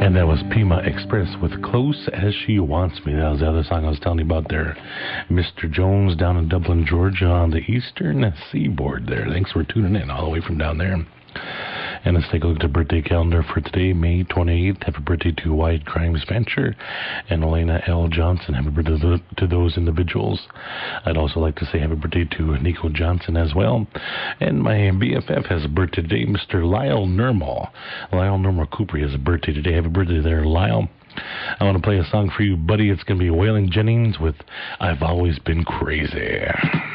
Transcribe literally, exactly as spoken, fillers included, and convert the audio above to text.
And that was Pima Express with Close As She Wants Me. That was the other song I was telling you about there. Mister Jones down in Dublin, Georgia on the eastern seaboard there. Thanks for tuning in all the way from down there. And let's take a look at the birthday calendar for today, May twenty-eighth. Happy birthday to Wyatt Grimes Fancher and Elena L. Johnson. Happy birthday to those individuals. I'd also like to say happy birthday to Nico Johnson as well. And my B F F has a birthday today, Mister Lyle Nermal. Lyle Nermal Cooper has a birthday today. Happy birthday there, Lyle. I want to play a song for you, buddy. It's going to be Waylon Jennings with I've Always Been Crazy.